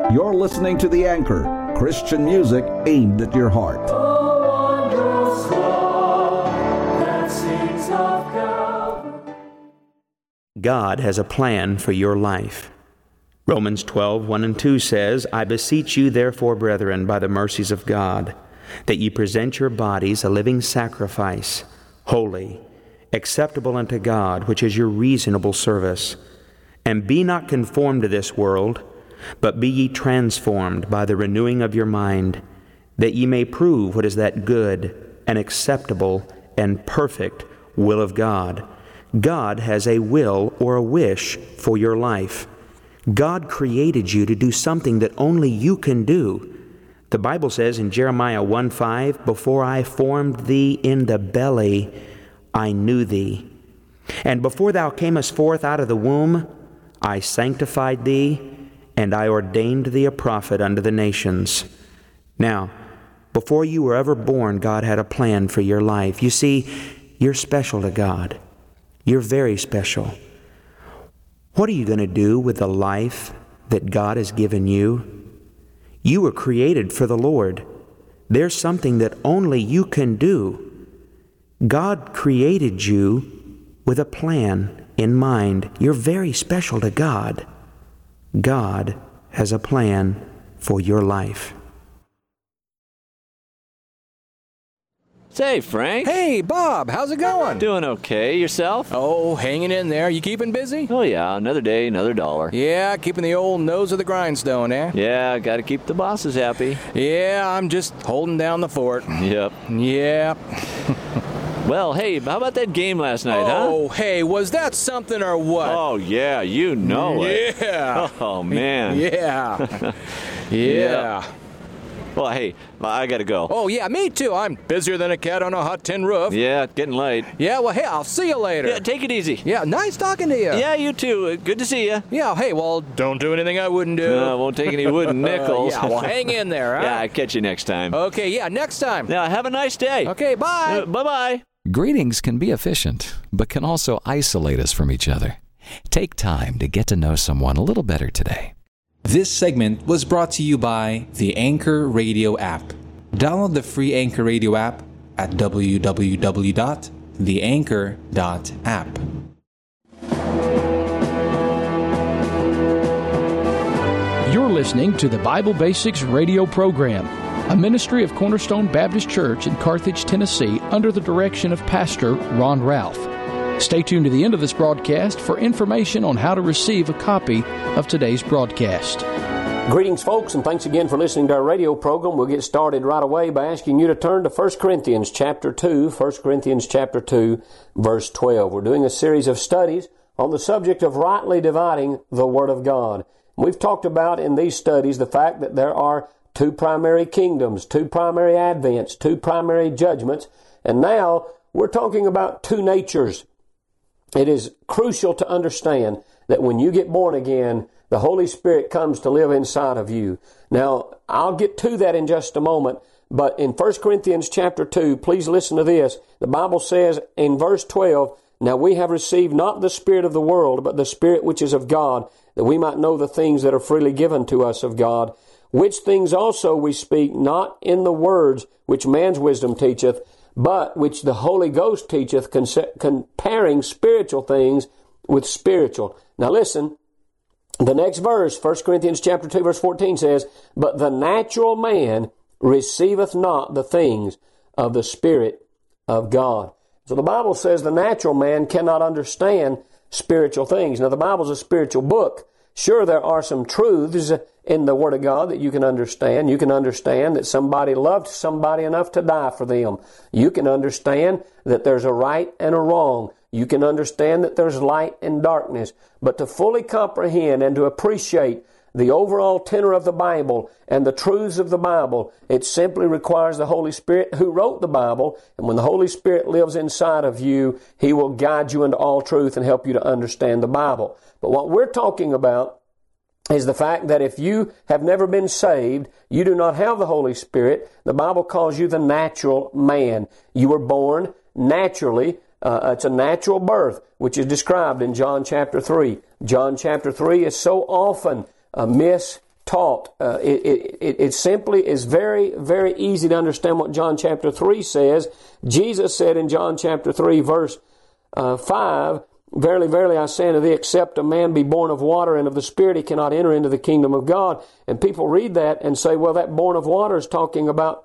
You're listening to The Anchor, Christian music aimed at your heart. God has a plan for your life. Romans 12:1 and 2 says, I beseech you therefore, brethren, by the mercies of God, that ye present your bodies a living sacrifice, holy, acceptable unto God, which is your reasonable service. And be not conformed to this world, but be ye transformed by the renewing of your mind, that ye may prove what is that good and acceptable and perfect will of God. God has a will or a wish for your life. God created you to do something that only you can do. The Bible says in Jeremiah 1:5, before I formed thee in the belly, I knew thee. And before thou camest forth out of the womb, I sanctified thee, and I ordained thee a prophet unto the nations. Now, before you were ever born, God had a plan for your life. You see, you're special to God. You're very special. What are you going to do with the life that God has given you? You were created for the Lord. There's something that only you can do. God created you with a plan in mind. You're very special to God. God has a plan for your life. Say, Frank. Hey, Bob, how's it going? Doing okay. Yourself? Oh, hanging in there. You keeping busy? Oh, yeah. Another day, another dollar. Yeah, keeping the old nose of the grindstone, eh? Yeah, got to keep the bosses happy. Yeah, I'm just holding down the fort. Yep. Yep. Well, hey, how about that game last night, huh? Oh, hey, was that something or what? Oh, yeah, you know it. Yeah. Oh, man. Yeah. Yeah. Well, hey, I got to go. Oh, yeah, me too. I'm busier than a cat on a hot tin roof. Yeah, getting late. Yeah, well, hey, I'll see you later. Yeah, take it easy. Yeah, nice talking to you. Yeah, you too. Good to see you. Yeah, hey, well, don't do anything I wouldn't do. No, won't take any wooden nickels. Yeah, well, hang in there, huh? Yeah, I'll catch you next time. Okay, yeah, next time. Now, have a nice day. Okay, bye. Bye-bye. Greetings can be efficient, but can also isolate us from each other. Take time to get to know someone a little better today. This segment was brought to you by the Anchor Radio app. Download the free Anchor Radio app at www.theanchor.app. You're listening to the Bible Basics radio program, a ministry of Cornerstone Baptist Church in Carthage, Tennessee, under the direction of Pastor Ron Ralph. Stay tuned to the end of this broadcast for information on how to receive a copy of today's broadcast. Greetings, folks, and thanks again for listening to our radio program. We'll get started right away by asking you to turn to 1 Corinthians chapter 2, 1 Corinthians chapter 2, verse 12. We're doing a series of studies on the subject of rightly dividing the Word of God. We've talked about in these studies the fact that there are two primary kingdoms, two primary advents, two primary judgments, and now we're talking about two natures. It is crucial to understand that when you get born again, the Holy Spirit comes to live inside of you. Now, I'll get to that in just a moment, but in 1 Corinthians chapter 2, please listen to this. The Bible says in verse 12, now we have received not the spirit of the world, but the Spirit which is of God, that we might know the things that are freely given to us of God, which things also we speak, not in the words which man's wisdom teacheth, but which the Holy Ghost teacheth, comparing spiritual things with spiritual. Now listen, the next verse, 1 Corinthians chapter 2, verse 14 says, but the natural man receiveth not the things of the Spirit of God. So the Bible says the natural man cannot understand spiritual things. Now the Bible's a spiritual book. Sure, there are some truths in the Word of God that you can understand. You can understand that somebody loved somebody enough to die for them. You can understand that there's a right and a wrong. You can understand that there's light and darkness. But to fully comprehend and to appreciate the overall tenor of the Bible and the truths of the Bible, it simply requires the Holy Spirit who wrote the Bible. And when the Holy Spirit lives inside of you, He will guide you into all truth and help you to understand the Bible. But what we're talking about is the fact that if you have never been saved, you do not have the Holy Spirit. The Bible calls you the natural man. You were born naturally. It's a natural birth, which is described in John chapter 3. John chapter 3 is so often taught. It simply is very, very easy to understand what John chapter 3 says. Jesus said in John chapter 3 verse 5, "Verily, verily, I say unto thee, except a man be born of water and of the Spirit, he cannot enter into the kingdom of God." And people read that and say, well, that born of water is talking about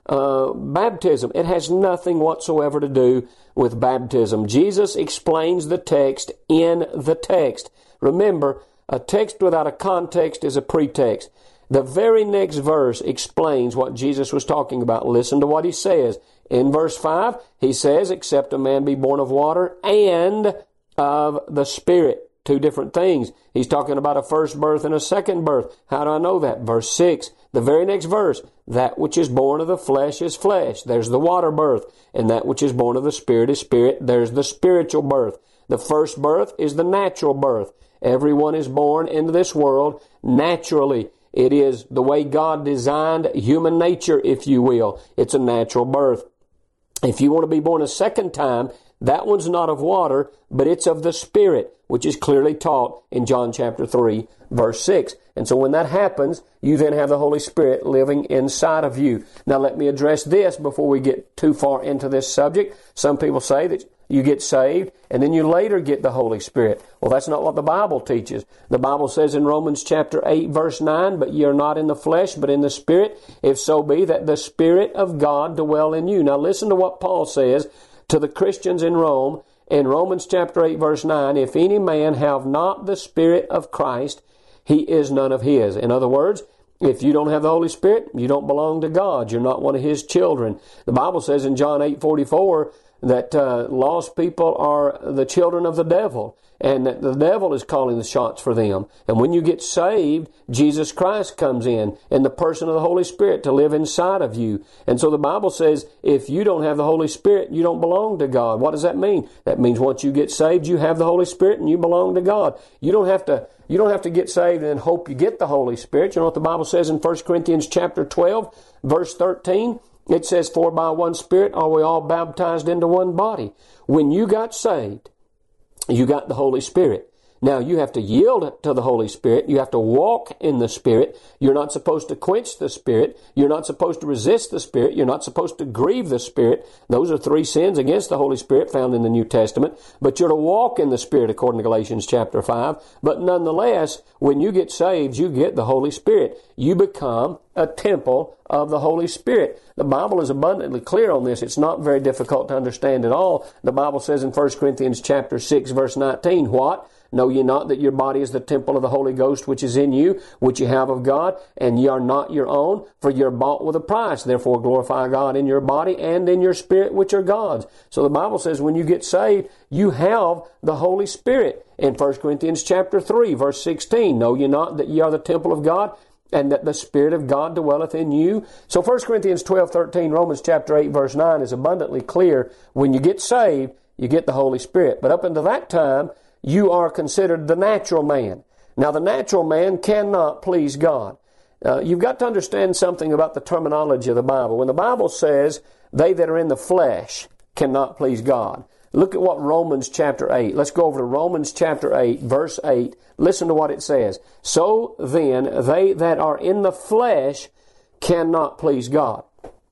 baptism. It has nothing whatsoever to do with baptism. Jesus explains the text in the text. Remember, a text without a context is a pretext. The very next verse explains what Jesus was talking about. Listen to what he says. In verse 5, he says, "Except a man be born of water and of the Spirit." Two different things. He's talking about a first birth and a second birth. How do I know that? Verse 6, the very next verse, "That which is born of the flesh is flesh." There's the water birth. "And that which is born of the Spirit is spirit." There's the spiritual birth. The first birth is the natural birth. Everyone is born into this world naturally. It is the way God designed human nature, if you will. It's a natural birth. If you want to be born a second time, that one's not of water, but it's of the Spirit, which is clearly taught in John chapter 3, verse 6. And so when that happens, you then have the Holy Spirit living inside of you. Now let me address this before we get too far into this subject. Some people say that you get saved and then you later get the Holy Spirit. Well, that's not what the Bible teaches. The Bible says in Romans chapter 8, verse 9, "But ye are not in the flesh, but in the Spirit, if so be that the Spirit of God dwell in you." Now listen to what Paul says to the Christians in Rome in Romans chapter 8, verse 9, "If any man have not the Spirit of Christ, he is none of his." In other words, if you don't have the Holy Spirit, you don't belong to God. You're not one of His children. The Bible says in John 8:44 that lost people are the children of the devil, and that the devil is calling the shots for them. And when you get saved, Jesus Christ comes in the person of the Holy Spirit to live inside of you. And so the Bible says if you don't have the Holy Spirit, you don't belong to God. What does that mean? That means once you get saved, you have the Holy Spirit and you belong to God. You don't have to get saved and hope you get the Holy Spirit. You know what the Bible says in 1 Corinthians chapter 12, verse 13? It says, "For by one Spirit are we all baptized into one body." When you got saved, you got the Holy Spirit. Now, you have to yield to the Holy Spirit. You have to walk in the Spirit. You're not supposed to quench the Spirit. You're not supposed to resist the Spirit. You're not supposed to grieve the Spirit. Those are 3 sins against the Holy Spirit found in the New Testament. But you're to walk in the Spirit according to Galatians chapter 5. But nonetheless, when you get saved, you get the Holy Spirit. You become a temple of the Holy Spirit. The Bible is abundantly clear on this. It's not very difficult to understand at all. The Bible says in 1 Corinthians chapter 6, verse 19, "What? Know ye not that your body is the temple of the Holy Ghost which is in you, which ye have of God, and ye are not your own, for ye are bought with a price. Therefore glorify God in your body and in your spirit, which are God's." So the Bible says when you get saved, you have the Holy Spirit. In 1 Corinthians chapter 3, verse 16, "Know ye not that ye are the temple of God, and that the Spirit of God dwelleth in you?" So 1 Corinthians 12:13, Romans chapter 8, verse 9 is abundantly clear. When you get saved, you get the Holy Spirit. But up until that time, you are considered the natural man. Now, the natural man cannot please God. You've got to understand something about the terminology of the Bible. When the Bible says, "They that are in the flesh cannot please God," look at what Romans chapter 8. Let's go over to Romans chapter 8, verse 8. Listen to what it says. "So then, they that are in the flesh cannot please God."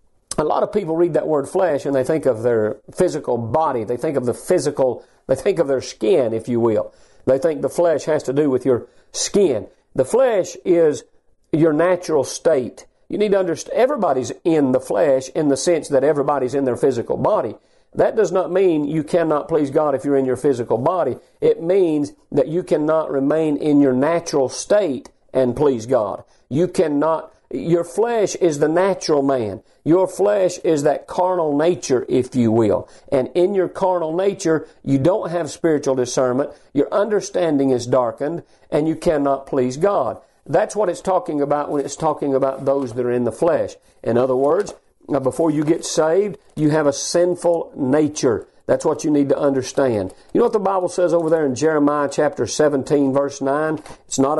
A lot of people read that word flesh and they think of their physical body. They think of they think of their skin, if you will. They think the flesh has to do with your skin. The flesh is your natural state. You need to understand, everybody's in the flesh in the sense that everybody's in their physical body. That does not mean you cannot please God if you're in your physical body. It means that you cannot remain in your natural state and please God. You cannot. Your flesh is the natural man. Your flesh is that carnal nature, if you will. And in your carnal nature, you don't have spiritual discernment. Your understanding is darkened, and you cannot please God. That's what it's talking about when it's talking about those that are in the flesh. In other words, before you get saved, you have a sinful nature. That's what you need to understand. You know what the Bible says over there in Jeremiah chapter 17, verse 9? It's not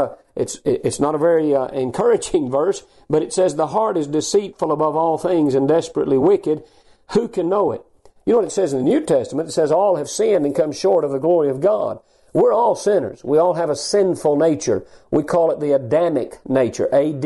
a very encouraging verse, but it says, "The heart is deceitful above all things and desperately wicked. Who can know it?" You know what it says in the New Testament? It says, "All have sinned and come short of the glory of God." We're all sinners. We all have a sinful nature. We call it the Adamic nature.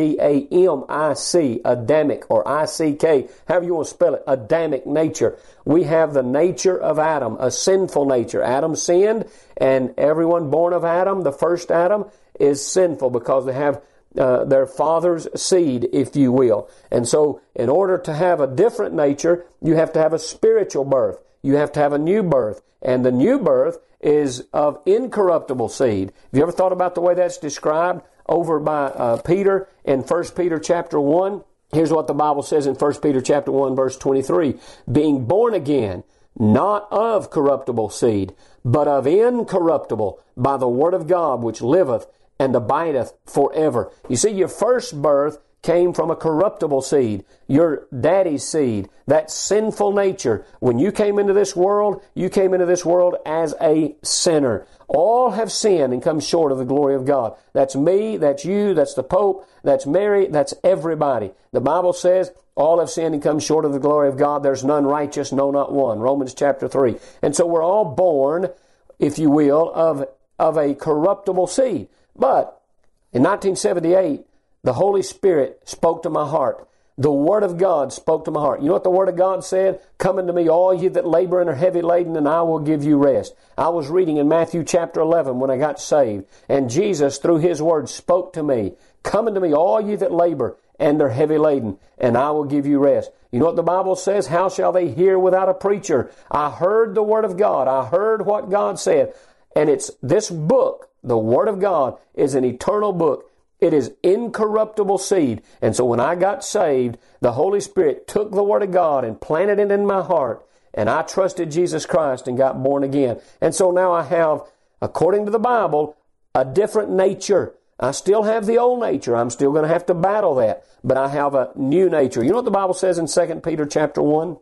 A-D-A-M-I-C, Adamic, or I-C-K, however you want to spell it, Adamic nature. We have the nature of Adam, a sinful nature. Adam sinned, and everyone born of Adam, the first Adam, is sinful because they have their father's seed, if you will. And so, in order to have a different nature, you have to have a spiritual birth. You have to have a new birth. And the new birth is of incorruptible seed. Have you ever thought about the way that's described over by Peter in 1 Peter chapter 1? Here's what the Bible says in 1 Peter chapter 1, verse 23. Being born again, not of corruptible seed, but of incorruptible, by the word of God, which liveth and abideth forever. You see, your first birth came from a corruptible seed, your daddy's seed, that sinful nature. When you came into this world, you came into this world as a sinner. All have sinned and come short of the glory of God. That's me, that's you, that's the Pope, that's Mary, that's everybody. The Bible says, all have sinned and come short of the glory of God. There's none righteous, no, not one. Romans chapter 3. And so we're all born, if you will, of a corruptible seed. But in 1978, the Holy Spirit spoke to my heart. The Word of God spoke to my heart. You know what the Word of God said? Come unto me, all ye that labor and are heavy laden, and I will give you rest. I was reading in Matthew chapter 11 when I got saved, and Jesus, through His Word, spoke to me. Come unto me, all ye that labor and are heavy laden, and I will give you rest. You know what the Bible says? How shall they hear without a preacher? I heard the Word of God. I heard what God said. And it's this book, the Word of God, is an eternal book. It is incorruptible seed. And so when I got saved, the Holy Spirit took the Word of God and planted it in my heart. And I trusted Jesus Christ and got born again. And so now I have, according to the Bible, a different nature. I still have the old nature. I'm still going to have to battle that. But I have a new nature. You know what the Bible says in 2 Peter chapter 1?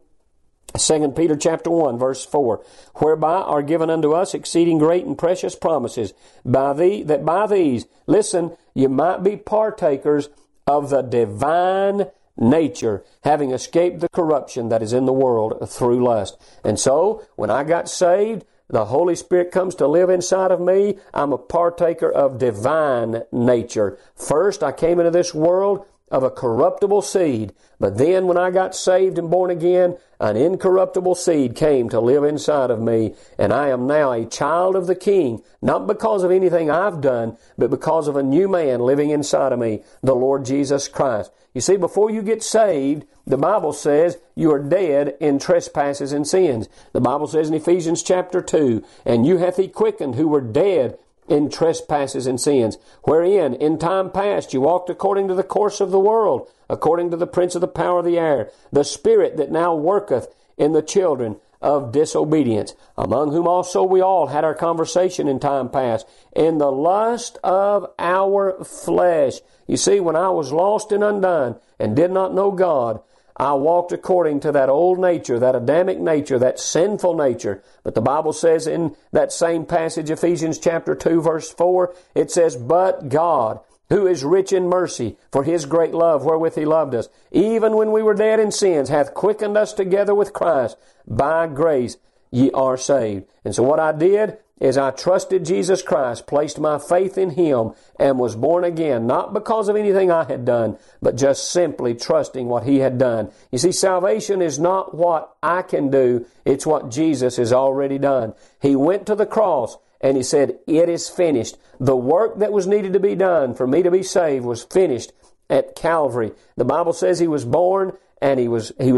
2 Peter chapter 1, verse 4, whereby are given unto us exceeding great and precious promises, that by these, listen, you might be partakers of the divine nature, having escaped the corruption that is in the world through lust. And so, when I got saved, the Holy Spirit comes to live inside of me. I'm a partaker of divine nature. First, I came into this world of a corruptible seed. But then when I got saved and born again, an incorruptible seed came to live inside of me. And I am now a child of the King, not because of anything I've done, but because of a new man living inside of me, the Lord Jesus Christ. You see, before you get saved, the Bible says you are dead in trespasses and sins. The Bible says in Ephesians chapter 2, and you hath He quickened who were dead in trespasses and sins, wherein in time past you walked according to the course of the world, according to the prince of the power of the air, the spirit that now worketh in the children of disobedience, among whom also we all had our conversation in time past, in the lust of our flesh. You see, when I was lost and undone and did not know God, I walked according to that old nature, that Adamic nature, that sinful nature. But the Bible says in that same passage, Ephesians chapter 2, verse 4, it says, but God, who is rich in mercy, for His great love wherewith He loved us, even when we were dead in sins, hath quickened us together with Christ. By grace ye are saved. And so what I did is I trusted Jesus Christ, placed my faith in Him, and was born again, not because of anything I had done, but just simply trusting what He had done. You see, salvation is not what I can do, it's what Jesus has already done. He went to the cross and He said, it is finished. The work that was needed to be done for me to be saved was finished at Calvary. The Bible says He was born and He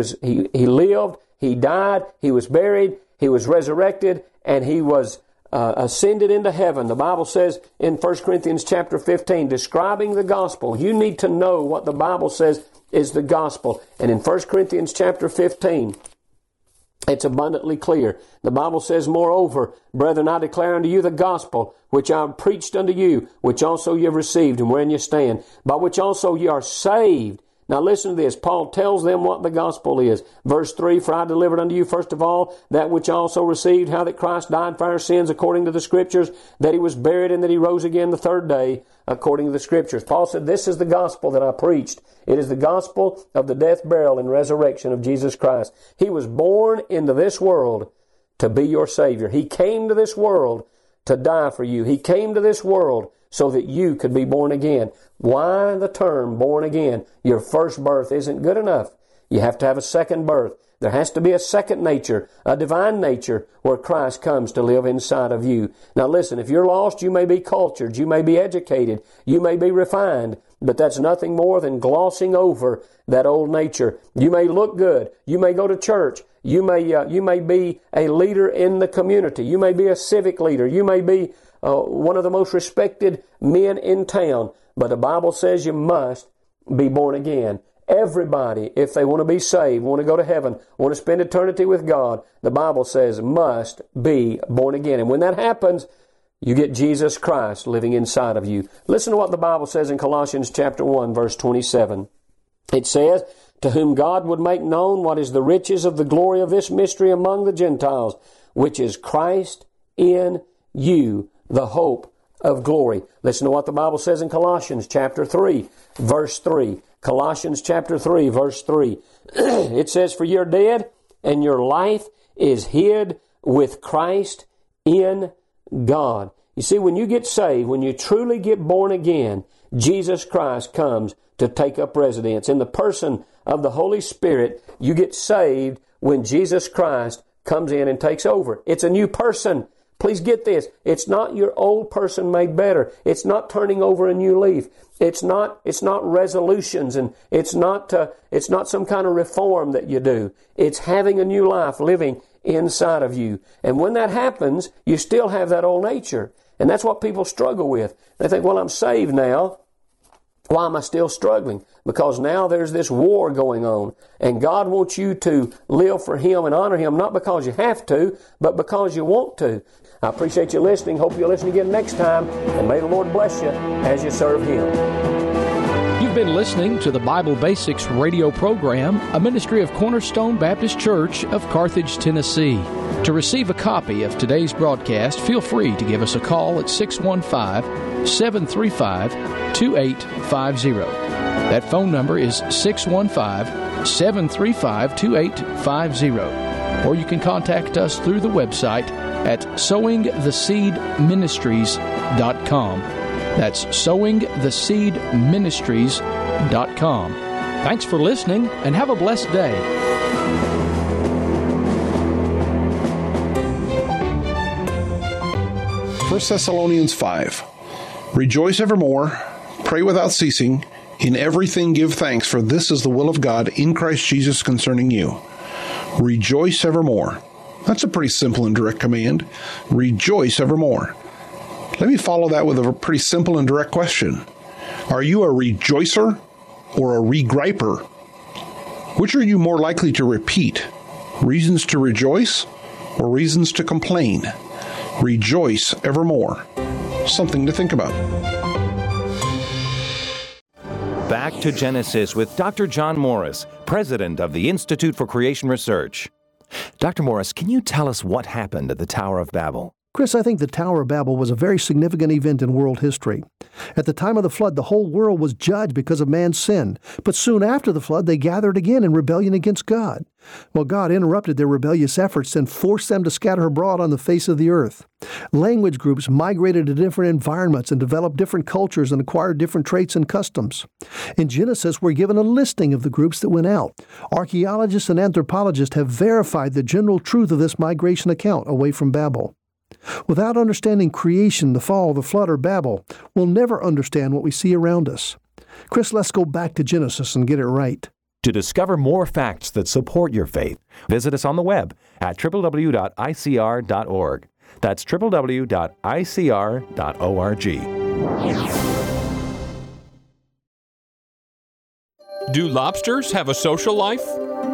lived, He died, He was buried, He was resurrected, and He was ascended into heaven. The Bible says in 1 Corinthians chapter 15, describing the gospel. You need to know what the Bible says is the gospel. And in 1 Corinthians chapter 15, it's abundantly clear. The Bible says, moreover, brethren, I declare unto you the gospel, which I have preached unto you, which also ye have received, and wherein ye stand, by which also ye are saved. Now listen to this. Paul tells them what the gospel is. Verse 3, for I delivered unto you first of all that which I also received, how that Christ died for our sins according to the Scriptures, that He was buried, and that He rose again the third day according to the Scriptures. Paul said, this is the gospel that I preached. It is the gospel of the death, burial, and resurrection of Jesus Christ. He was born into this world to be your Savior. He came to this world to die for you. He came to this world so that you could be born again. Why the term born again? Your first birth isn't good enough. You have to have a second birth. There has to be a second nature, a divine nature, where Christ comes to live inside of you. Now listen, if you're lost, you may be cultured, you may be educated, you may be refined, but that's nothing more than glossing over that old nature. You may look good, you may go to church, you may be a leader in the community, you may be a civic leader, you may be one of the most respected men in town, but the Bible says you must be born again. Everybody, if they want to be saved, want to go to heaven, want to spend eternity with God, the Bible says must be born again. And when that happens, you get Jesus Christ living inside of you. Listen to what the Bible says in Colossians chapter 1, verse 27. It says, to whom God would make known what is the riches of the glory of this mystery among the Gentiles, which is Christ in you, the hope of glory. Listen to what the Bible says in Colossians chapter 3, verse 3. Colossians chapter 3, verse 3. It says, for you're dead, and your life is hid with Christ in God. You see, when you get saved, when you truly get born again, Jesus Christ comes to take up residence. In the person of the Holy Spirit, you get saved when Jesus Christ comes in and takes over. It's a new person. Please get this. It's not your old person made better. It's not turning over a new leaf. It's not resolutions, and it's not some kind of reform that you do. It's having a new life living inside of you. And when that happens, you still have that old nature. And that's what people struggle with. They think, well, I'm saved now. Why am I still struggling? Because now there's this war going on. And God wants you to live for Him and honor Him, not because you have to, but because you want to. I appreciate you listening. Hope you'll listen again next time. And may the Lord bless you as you serve Him. You've been listening to the Bible Basics radio program, a ministry of Cornerstone Baptist Church of Carthage, Tennessee. To receive a copy of today's broadcast, feel free to give us a call at 615-735-2850. That phone number is 615-735-2850. Or you can contact us through the website at sowingtheseedministries.com. That's sowingtheseedministries.com. Thanks for listening, and have a blessed day. 1 Thessalonians 5. Rejoice evermore, pray without ceasing, in everything give thanks, for this is the will of God in Christ Jesus concerning you. Rejoice evermore. That's a pretty simple and direct command. Rejoice evermore. Let me follow that with a pretty simple and direct question. Are you a rejoicer or a regriper? Which are you more likely to repeat? Reasons to rejoice or reasons to complain? Rejoice evermore. Something to think about. Back to Genesis with Dr. John Morris, president of the Institute for Creation Research. Dr. Morris, can you tell us what happened at the Tower of Babel? Chris, I think the Tower of Babel was a very significant event in world history. At the time of the flood, the whole world was judged because of man's sin. But soon after the flood, they gathered again in rebellion against God. Well, God interrupted their rebellious efforts and forced them to scatter abroad on the face of the earth. Language groups migrated to different environments and developed different cultures and acquired different traits and customs. In Genesis, we're given a listing of the groups that went out. Archaeologists and anthropologists have verified the general truth of this migration account away from Babel. Without understanding creation, the fall, the flood, or Babel, we'll never understand what we see around us. Chris, let's go back to Genesis and get it right. To discover more facts that support your faith, visit us on the web at www.icr.org. That's www.icr.org. Do lobsters have a social life?